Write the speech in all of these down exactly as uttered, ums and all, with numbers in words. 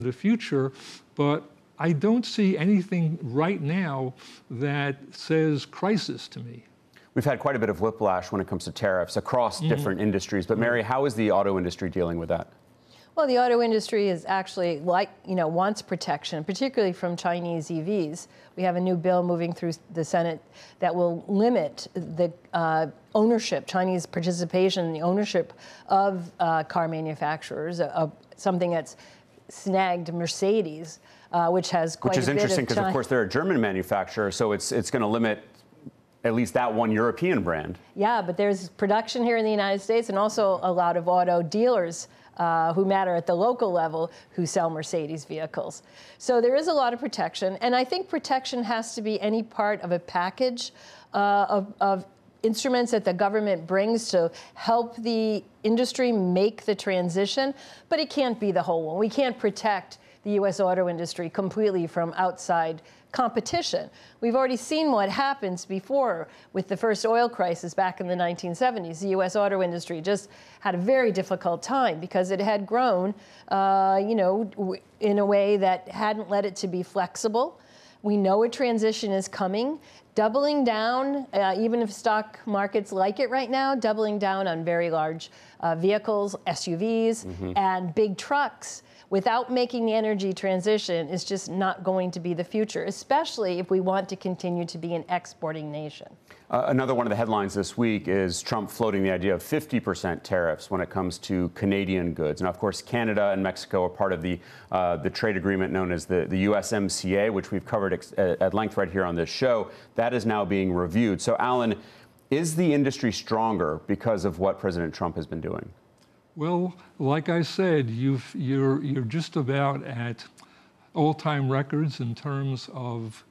the future, but I don't see anything right now that says crisis to me. We've had quite a bit of whiplash when it comes to tariffs across mm-hmm. different industries, but Mary, how is the auto industry dealing with that? Well, the auto industry is actually, like, you know, wants protection, particularly from Chinese E Vs. We have a new bill moving through the Senate that will limit the uh, ownership, Chinese participation in the ownership of uh, car manufacturers, uh, something that's snagged Mercedes, uh, which has quite which is a bit interesting because, of, of course, they're a German manufacturer, so it's it's going to limit at least that one European brand. Yeah, but there's production here in the United States and also a lot of auto dealers uh, who matter at the local level who sell Mercedes vehicles. So there is a lot of protection, and I think protection has to be any part of a package uh, of, of instruments that the government brings to help the industry make the transition, but it can't be the whole one. We can't protect the U S auto industry completely from outside competition. We've already seen what happens before with the first oil crisis back in the nineteen seventies. The U S auto industry just had a very difficult time because it had grown, uh, you know, in a way that hadn't led it to be flexible. We know a transition is coming. Doubling down, uh, even if stock markets like it right now, doubling down on very large uh, vehicles, S U Vs, mm-hmm. and big trucks without making the energy transition is just not going to be the future, especially if we want to continue to be an exporting nation. Uh, another one of the headlines this week is Trump floating the idea of fifty percent tariffs when it comes to Canadian goods. Now, of course, Canada and Mexico are part of the uh, the trade agreement known as the, the U S M C A, which we've covered ex at length right here on this show. That is now being reviewed. So, Alan, is the industry stronger because of what President Trump has been doing? Well, like I said, you've, you're, you're just about at all-time records in terms of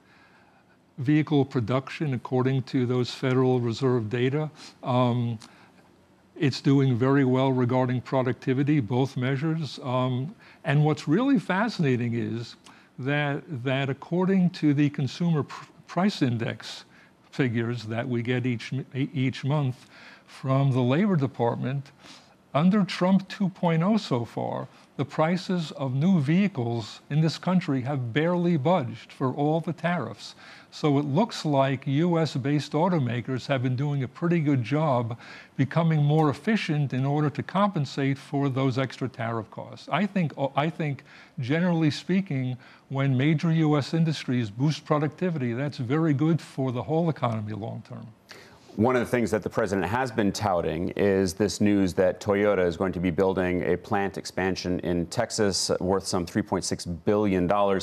vehicle production, according to those Federal Reserve data. Um, it's doing very well regarding productivity, both measures. Um, and what's really fascinating is that, that according to the Consumer Pr- Price Index figures that we get each, each month from the Labor Department, under Trump two point oh so far, the prices of new vehicles in this country have barely budged for all the tariffs. So it looks like U S-based automakers have been doing a pretty good job becoming more efficient in order to compensate for those extra tariff costs. I think, I think generally speaking, when major U S industries boost productivity, that's very good for the whole economy long term. One of the things that the president has been touting is this news that Toyota is going to be building a plant expansion in Texas worth some three point six billion dollars.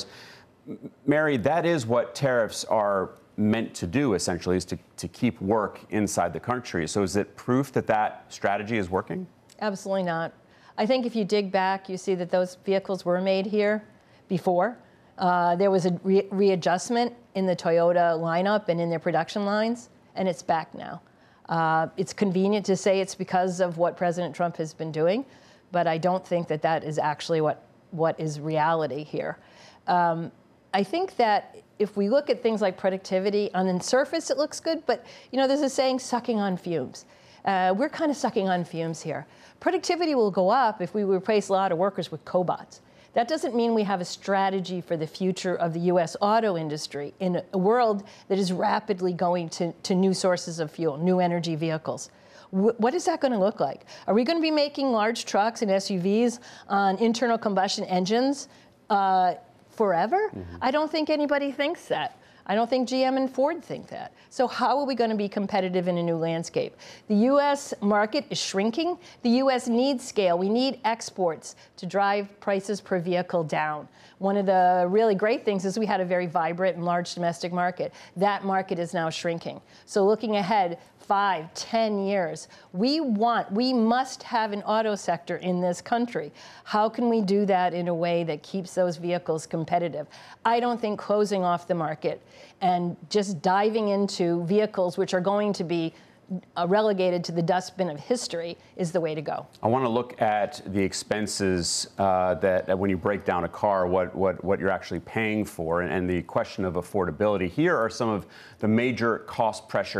Mary, that is what tariffs are meant to do, essentially, is to, to keep work inside the country. So is it proof that that strategy is working? Absolutely not. I think if you dig back, you see that those vehicles were made here before. Uh, there was a re readjustment in the Toyota lineup and in their production lines, and it's back now. Uh, it's convenient to say it's because of what President Trump has been doing, but I don't think that that is actually what, what is reality here. Um, I think that if we look at things like productivity, on the surface it looks good, but you know, there's a saying, sucking on fumes. Uh, we're kind of sucking on fumes here. Productivity will go up if we replace a lot of workers with cobots. That doesn't mean we have a strategy for the future of the U S auto industry in a world that is rapidly going to, to new sources of fuel, new energy vehicles. W what is that going to look like? Are we going to be making large trucks and S U Vs on internal combustion engines uh, forever? Mm-hmm. I don't think anybody thinks that. I don't think G M and Ford think that. So how are we going to be competitive in a new landscape? The U S market is shrinking. The U S needs scale. We need exports to drive prices per vehicle down. One of the really great things is we had a very vibrant and large domestic market. That market is now shrinking. So looking ahead, five, ten years, we want, we must have an auto sector in this country. How can we do that in a way that keeps those vehicles competitive? I don't think closing off the market and just diving into vehicles which are going to be uh, relegated to the dustbin of history is the way to go. I want to look at the expenses uh, that, that when you break down a car, what, what, what you're actually paying for, and, and the question of affordability. Here are some of the major cost pressures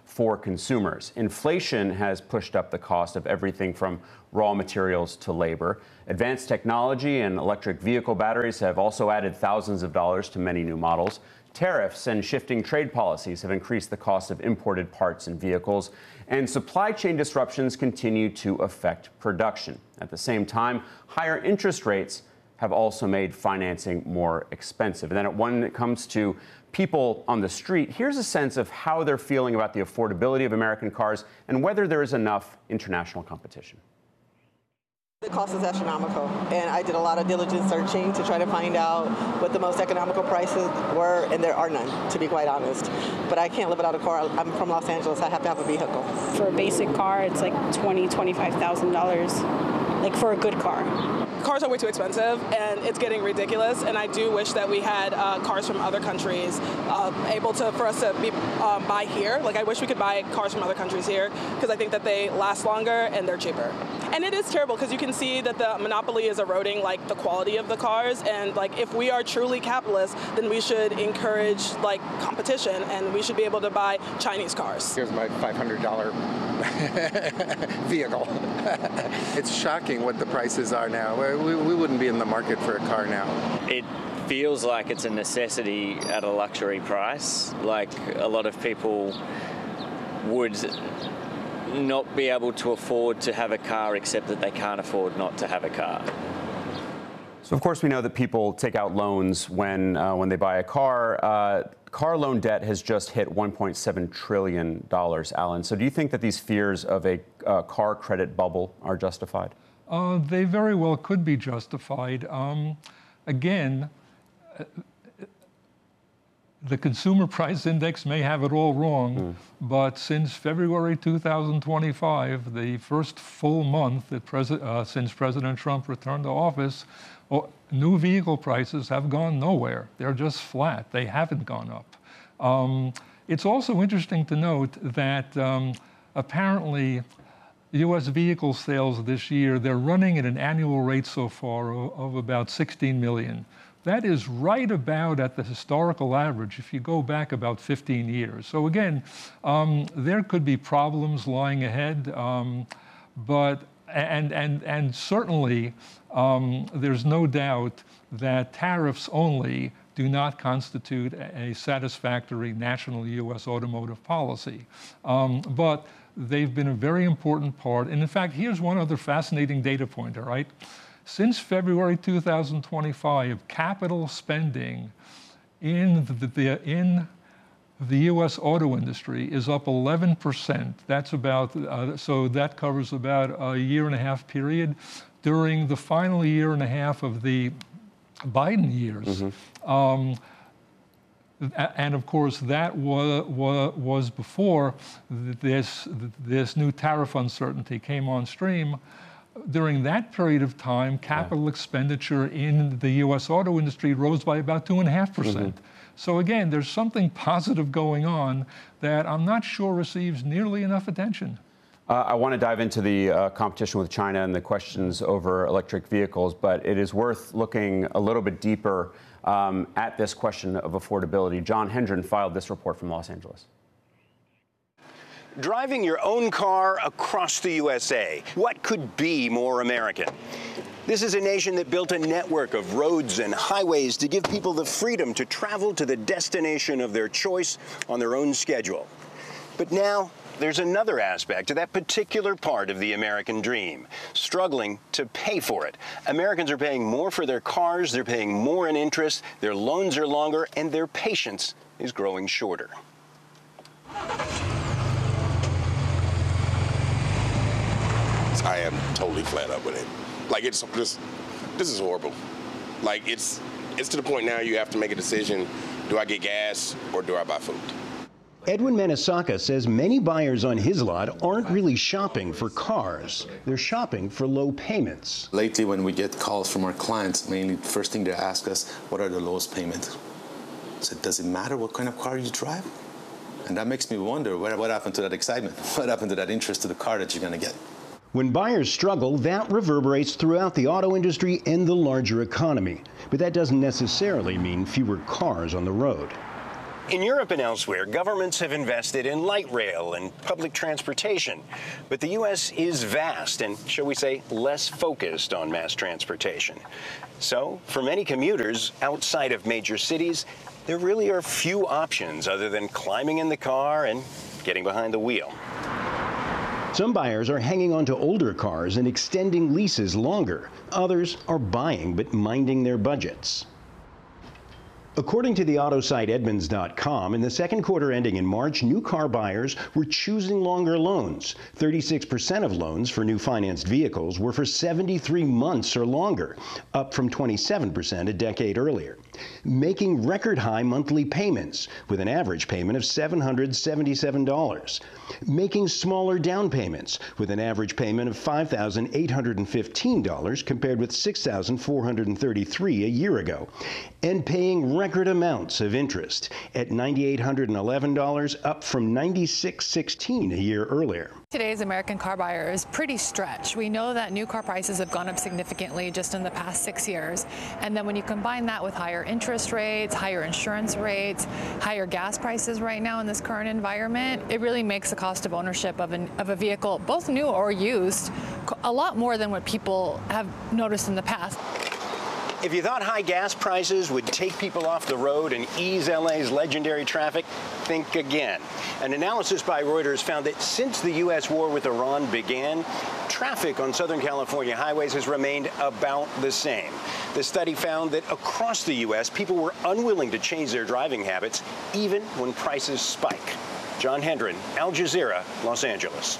for consumers. Inflation has pushed up the cost of everything from raw materials to labor. Advanced technology and electric vehicle batteries have also added thousands of dollars to many new models. Tariffs and shifting trade policies have increased the cost of imported parts and vehicles, and supply chain disruptions continue to affect production. At the same time, higher interest rates have also made financing more expensive. And then when it comes to people on the street, here's a sense of how they're feeling about the affordability of American cars and whether there is enough international competition. The cost is astronomical, and I did a lot of diligent searching to try to find out what the most economical prices were, and there are none, to be quite honest. But I can't live without a car. I'm from Los Angeles. I have to have a vehicle. For a basic car, it's like twenty thousand dollars, twenty-five thousand dollars, like for a good car. Cars are way too expensive, and it's getting ridiculous. And I do wish that we had uh, cars from other countries uh, able to for us to be, um, buy here. Like I wish we could buy cars from other countries here because I think that they last longer and they're cheaper. And it is terrible because you can see that the monopoly is eroding like the quality of the cars. And like if we are truly capitalist, then we should encourage like competition, and we should be able to buy Chinese cars. Here's my five hundred dollar vehicle. It's shocking what the prices are now. We, we wouldn't be in the market for a car now. It feels like it's a necessity at a luxury price. Like a lot of people would not be able to afford to have a car, except that they can't afford not to have a car. So, of course, we know that people take out loans when uh, when they buy a car. Uh, car loan debt has just hit one point seven trillion dollars, Alan. So do you think that these fears of a uh, car credit bubble are justified? Uh, they very well could be justified. Um, again, uh, the consumer price index may have it all wrong, mm. but since February two thousand twenty-five, the first full month that Presi- uh, since President Trump returned to office, well, new vehicle prices have gone nowhere. They're just flat. They haven't gone up. Um, it's also interesting to note that um, apparently U S vehicle sales this year, they're running at an annual rate so far of, of about sixteen million. That is right about at the historical average if you go back about fifteen years. So again, um, there could be problems lying ahead, um, but and and and certainly um, there's no doubt that tariffs only do not constitute a satisfactory national U S automotive policy, um, but they've been a very important part. And in fact, here's one other fascinating data point, all right? Since February two thousand twenty-five, capital spending in the, the, in the U S auto industry is up eleven percent. That's about, uh, so that covers about a year and a half period. During the final year and a half of the Biden years, mm-hmm. um, and of course, that was, was before this, this new tariff uncertainty came on stream. During that period of time, capital yeah. expenditure in the U S auto industry rose by about two and a half percent. So again, there's something positive going on that I'm not sure receives nearly enough attention. Uh, I want to dive into the uh, competition with China and the questions over electric vehicles, but it is worth looking a little bit deeper um, at this question of affordability. John Hendren filed this report from Los Angeles. Driving your own car across the U S A. What could be more American? This is a nation that built a network of roads and highways to give people the freedom to travel to the destination of their choice on their own schedule. But now, there's another aspect to that particular part of the American dream, struggling to pay for it. Americans are paying more for their cars, they're paying more in interest, their loans are longer, and their patience is growing shorter. I am totally flat up with it. Like, it's just, this is horrible. Like, it's, it's to the point now you have to make a decision. Do I get gas or do I buy food? Edwin Manisaka says many buyers on his lot aren't really shopping for cars. They're shopping for low payments. Lately, when we get calls from our clients, mainly the first thing they ask us, what are the lowest payments? So does it matter what kind of car you drive? And that makes me wonder, what, what happened to that excitement? What happened to that interest to the car that you're going to get? When buyers struggle, that reverberates throughout the auto industry and the larger economy. But that doesn't necessarily mean fewer cars on the road. In Europe and elsewhere, governments have invested in light rail and public transportation. But the U S is vast and, shall we say, less focused on mass transportation. So, for many commuters outside of major cities, there really are few options other than climbing in the car and getting behind the wheel. Some buyers are hanging on to older cars and extending leases longer. Others are buying but minding their budgets. According to the auto site Edmunds dot com, in the second quarter ending in March, new car buyers were choosing longer loans. thirty-six percent of loans for new financed vehicles were for seventy-three months or longer, up from twenty-seven percent a decade earlier. Making record high monthly payments, with an average payment of seven hundred seventy-seven dollars. Making smaller down payments, with an average payment of five thousand eight hundred fifteen dollars compared with six thousand four hundred thirty-three dollars a year ago. And paying record amounts of interest at nine thousand eight hundred eleven dollars, up from nine thousand six hundred sixteen dollars a year earlier. Today's American car buyer is pretty stretched. We know that new car prices have gone up significantly just in the past six years. And then when you combine that with higher interest rates, higher insurance rates, higher gas prices right now in this current environment, it really makes the cost of ownership of, an, of a vehicle, both new or used, a lot more than what people have noticed in the past. If you thought high gas prices would take people off the road and ease L A's legendary traffic, think again. An analysis by Reuters found that since the U S war with Iran began, traffic on Southern California highways has remained about the same. The study found that across the U S, people were unwilling to change their driving habits, even when prices spike. John Hendren, Al Jazeera, Los Angeles.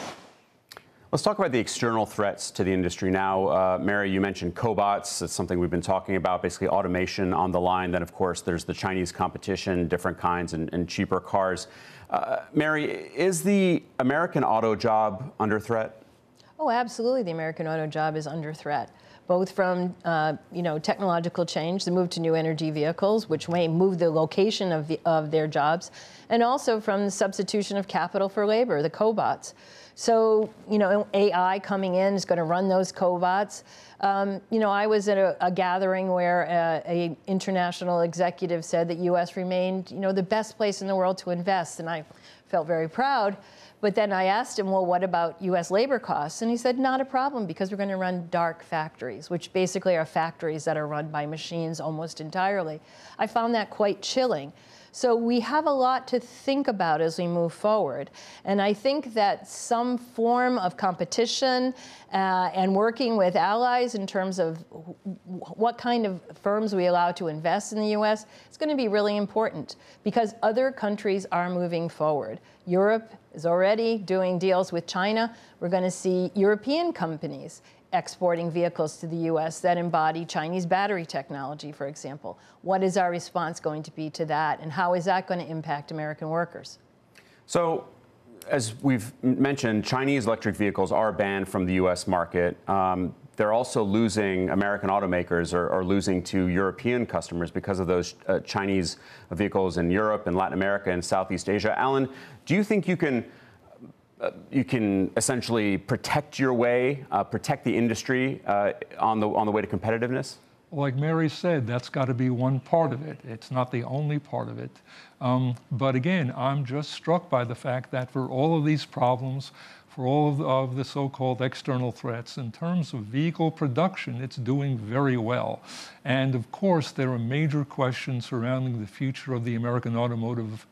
Let's talk about the external threats to the industry now. Uh, Mary, you mentioned cobots. It's something we've been talking about, basically automation on the line. Then, of course, there's the Chinese competition, different kinds and, and cheaper cars. Uh, Mary, is the American auto job under threat? Oh, absolutely. The American auto job is under threat, both from uh, you know, technological change, the move to new energy vehicles, which may move the location of, the, of their jobs, and also from the substitution of capital for labor, the cobots. So, you know, A I coming in is going to run those cobots. Um, you know, I was at a, a gathering where uh, a international executive said that U S remained, you know, the best place in the world to invest, and I felt very proud. But then I asked him, well, what about U S labor costs? And he said, not a problem, because we're going to run dark factories, which basically are factories that are run by machines almost entirely. I found that quite chilling. So we have a lot to think about as we move forward. And I think that some form of competition uh, and working with allies in terms of what kind of firms we allow to invest in the U S is going to be really important, because other countries are moving forward. Europe is already doing deals with China. We're going to see European companies exporting vehicles to the U S that embody Chinese battery technology, for example. What is our response going to be to that, and how is that going to impact American workers? So, as we've mentioned, Chinese electric vehicles are banned from the U S market. Um, they're also losing, American automakers are, are losing to European customers because of those uh, Chinese vehicles in Europe and Latin America and Southeast Asia. Alan, do you think you can Uh, you can essentially protect your way, uh, protect the industry uh, on the on the way to competitiveness? Like Mary said, that's got to be one part of it. It's not the only part of it. Um, but again, I'm just struck by the fact that for all of these problems, for all of the, of the so-called external threats, in terms of vehicle production, it's doing very well. And of course, there are major questions surrounding the future of the American automotive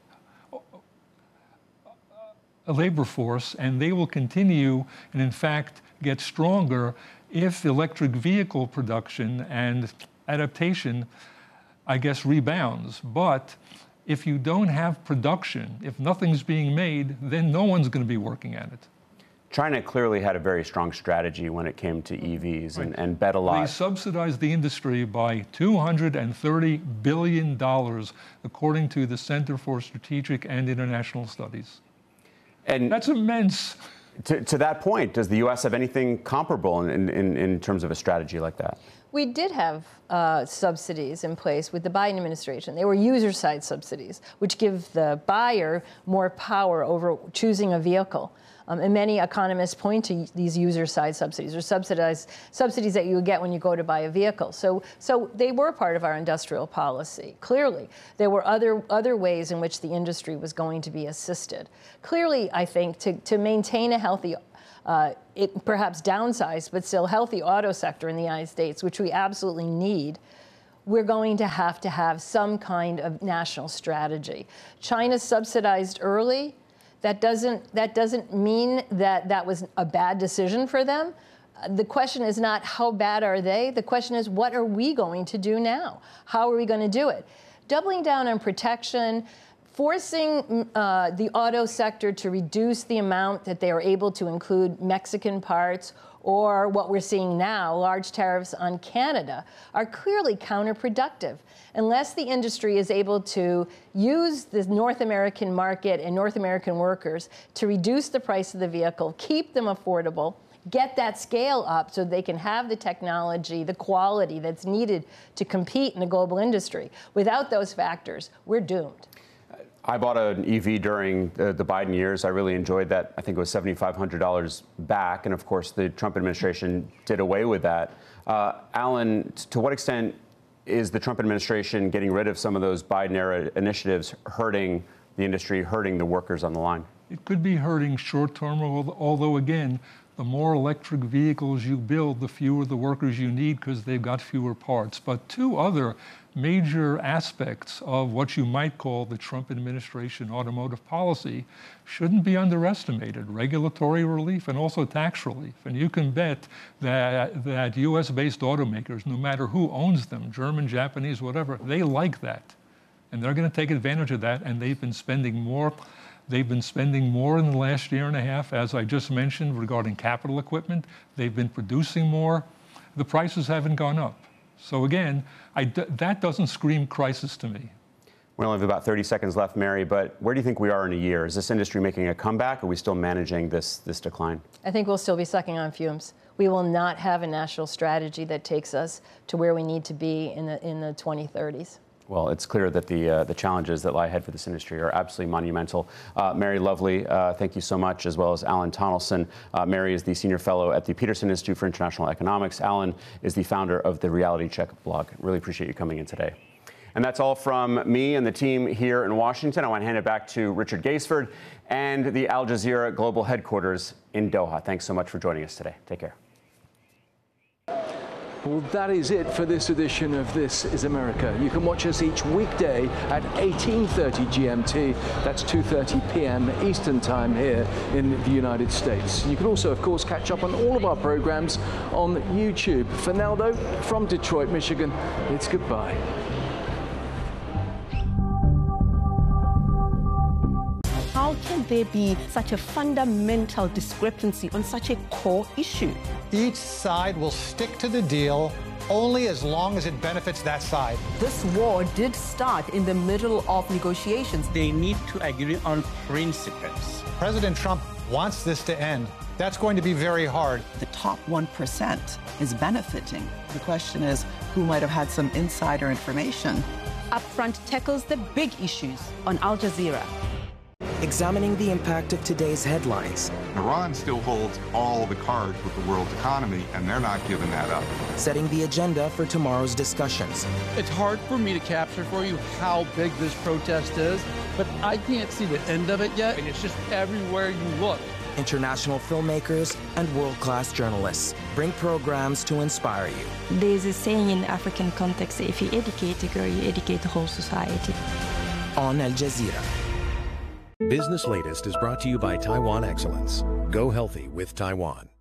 a labor force, and they will continue and in fact get stronger if electric vehicle production and adaptation, I guess, rebounds. But if you don't have production, if nothing's being made, then no one's going to be working at it. China clearly had a very strong strategy when it came to E Vs, right, and, and bet a lot. They subsidized the industry by two hundred thirty billion dollars, according to the Center for Strategic and International Studies. And that's immense. To, to that point, does the U S have anything comparable in, in, in terms of a strategy like that? We did have uh, subsidies in place with the Biden administration. They were user-side subsidies, which give the buyer more power over choosing a vehicle. Um, and many economists point to these user-side subsidies, or subsidized subsidies that you would get when you go to buy a vehicle. So, so they were part of our industrial policy. Clearly, there were other other ways in which the industry was going to be assisted. Clearly, I think to to maintain a healthy, uh, it perhaps downsized, but still healthy auto sector in the United States, which we absolutely need, we're going to have to have some kind of national strategy. China subsidized early. That doesn't, that doesn't mean that that was a bad decision for them. The question is not how bad are they? The question is, what are we going to do now? How are we going to do it? Doubling down on protection, forcing uh, the auto sector to reduce the amount that they are able to include Mexican parts, or what we're seeing now, large tariffs on Canada, are clearly counterproductive. Unless the industry is able to use the North American market and North American workers to reduce the price of the vehicle, keep them affordable, get that scale up so they can have the technology, the quality that's needed to compete in a global industry. Without those factors, we're doomed. I bought an E V during the, the Biden years. I really enjoyed that. I think it was seven thousand five hundred dollars back. And of course, the Trump administration did away with that. Uh, Alan, to what extent is the Trump administration getting rid of some of those Biden-era initiatives hurting the industry, hurting the workers on the line? It could be hurting short-term, although, again, the more electric vehicles you build, the fewer the workers you need because they've got fewer parts. But two other major aspects of what you might call the Trump administration automotive policy shouldn't be underestimated: regulatory relief and also tax relief. And you can bet that, that U S-based automakers, no matter who owns them, German, Japanese, whatever, they like that. And they're going to take advantage of that, and they've been spending more They've been spending more in the last year and a half, as I just mentioned, regarding capital equipment. They've been producing more. The prices haven't gone up. So again, I d that doesn't scream crisis to me. We only have about thirty seconds left, Mary, but where do you think we are in a year? Is this industry making a comeback, or are we still managing this, this decline? I think we'll still be sucking on fumes. We will not have a national strategy that takes us to where we need to be in the, in the twenty thirties. Well, it's clear that the uh, the challenges that lie ahead for this industry are absolutely monumental. Uh, Mary Lovely, uh, thank you so much, as well as Alan Tonelson. Uh, Mary is the senior fellow at the Peterson Institute for International Economics. Alan is the founder of the Reality Check blog. Really appreciate you coming in today. And that's all from me and the team here in Washington. I want to hand it back to Richard Gaisford and the Al Jazeera Global Headquarters in Doha. Thanks so much for joining us today. Take care. Well, that is it for this edition of This is America. You can watch us each weekday at eighteen thirty G M T. That's two thirty p m Eastern Time here in the United States. You can also, of course, catch up on all of our programs on YouTube. For now, though, from Detroit, Michigan, it's goodbye. How can there be such a fundamental discrepancy on such a core issue? Each side will stick to the deal only as long as it benefits that side. This war did start in the middle of negotiations. They need to agree on principles. President Trump wants this to end. That's going to be very hard. The top one percent is benefiting. The question is, who might have had some insider information? Upfront tackles the big issues on Al Jazeera. Examining the impact of today's headlines. Iran still holds all the cards with the world's economy, and they're not giving that up. Setting the agenda for tomorrow's discussions. It's hard for me to capture for you how big this protest is, but I can't see the end of it yet, and it's just everywhere you look. International filmmakers and world-class journalists bring programs to inspire you. There's a saying in African context, if you educate a girl, you educate the whole society. On Al Jazeera. Business Latest is brought to you by Taiwan Excellence. Go healthy with Taiwan.